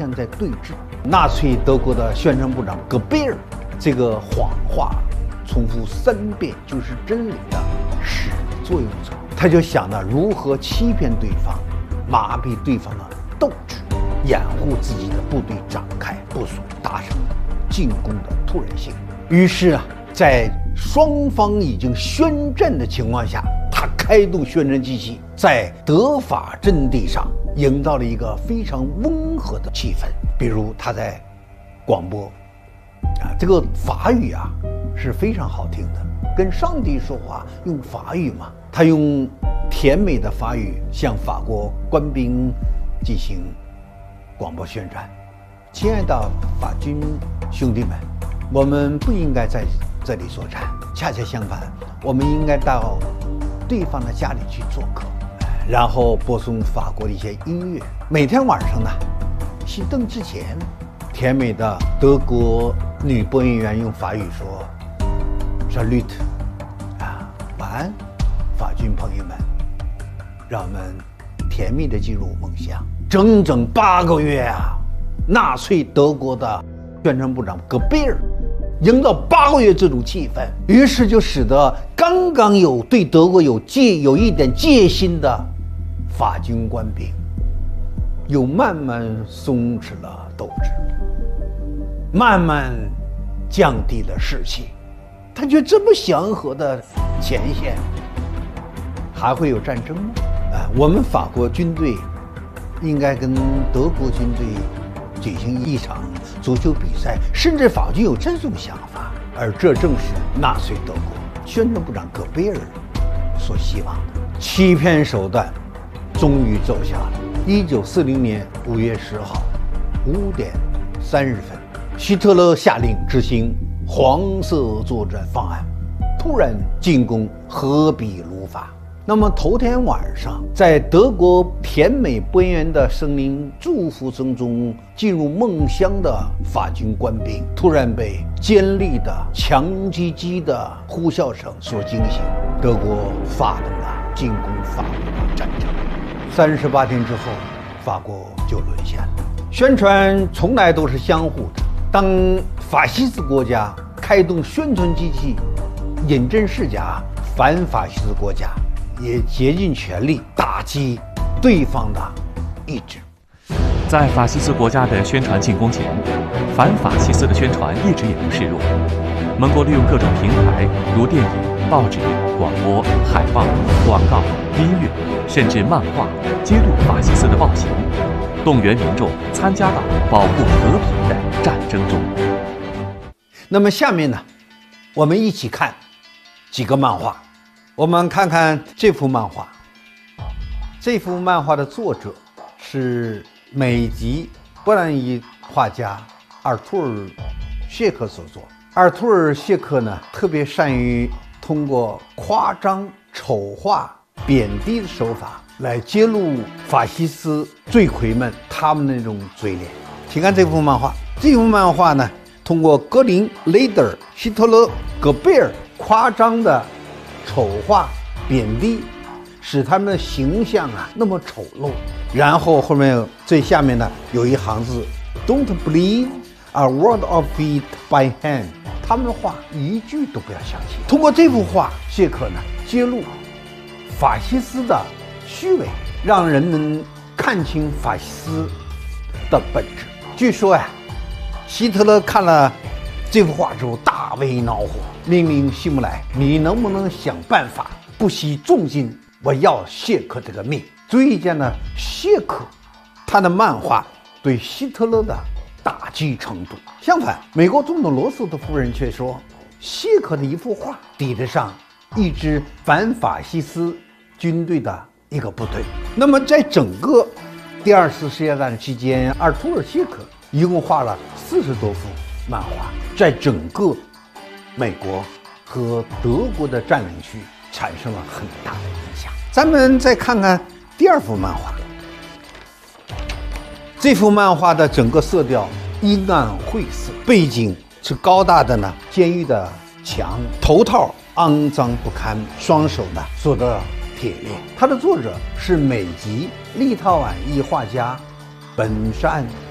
相在对峙。纳粹德国的宣传部长戈贝尔，这个谎话重复3遍就是真理的始作俑者，他就想着如何欺骗对方，麻痹对方的斗志，掩护自己的部队展开部署，达成进攻的突然性。于是啊，在双方已经宣战的情况下，他开动宣传机器，在德法阵地上营造了一个非常温和的气氛。比如他在广播这个法语是非常好听的，跟上帝说话用法语嘛，他用甜美的法语向法国官兵进行广播宣传：亲爱的法军兄弟们，我们不应该在这里作战，恰恰相反，我们应该到对方的家里去做客，然后播送法国的一些音乐。每天晚上呢，熄灯之前，甜美的德国女播音员用法语说 Salut 晚安法军朋友们，让我们甜蜜地进入梦乡。整整8个月纳粹德国的宣传部长戈贝尔营造8个月这种气氛，于是就使得刚刚对德国有一点戒心的法军官兵又慢慢松弛了斗志，慢慢降低了士气。他觉得这么祥和的前线还会有战争吗？我们法国军队应该跟德国军队举行一场足球比赛，甚至法军有这种想法，而这正是纳粹德国宣传部长戈贝尔所希望的。欺骗手段终于奏效了。1940年5月10号5点30分，希特勒下令执行黄色作战方案，突然进攻荷比卢法。那么头天晚上，在德国甜美播音员的声音祝福声中进入梦乡的法军官兵，突然被尖利的强击机的呼啸声所惊醒。德国发动了进攻法国的战争。38天之后，法国就沦陷了。宣传从来都是相互的，当法西斯国家开动宣传机器饮鸩世家，反法西斯国家也竭尽全力打击对方的意志。 在法西斯国家的宣传进攻前，反法西斯的宣传一直也不示弱。盟国利用各种平台，如电影、报纸、广播、海报、广告、音乐，甚至漫画，揭露法西斯的暴行，动员民众参加到保护和平的战争中。 那么下面呢，我们一起看几个漫画。我们看看这幅漫画。这幅漫画的作者是美籍波兰裔画家阿尔图尔·谢克所作。阿尔图尔·谢克呢，特别善于通过夸张、丑化、贬低的手法来揭露法西斯罪魁们他们的那种嘴脸。请看这幅漫画。这幅漫画呢，通过格林、雷德尔、希特勒、戈贝尔夸张的丑化、贬低，使他们的形象那么丑陋。然后后面最下面呢有一行字 ：Don't believe a word of it by hand。他们的话一句都不要相信。通过这幅画，谢克呢揭露法西斯的虚伪，让人们看清法西斯的本质。据说希特勒看了这幅画之后大为恼火，命令希姆莱：你能不能想办法不惜重金，我要谢克这个命。足以见呢，谢克他的漫画对希特勒的打击程度。相反，美国总统罗斯的夫人却说，谢克的一幅画抵得上一支反法西斯军队的一个部队。那么在整个第2次世界大战期间，阿尔图尔·谢克一共画了40多幅漫画，在整个美国和德国的占领区产生了很大的影响。咱们再看看第2幅漫画。这幅漫画的整个色调阴暗晦涩，背景是高大的监狱的墙，头套肮脏不堪，双手锁得铁链。它的作者是美籍立陶宛裔画家本山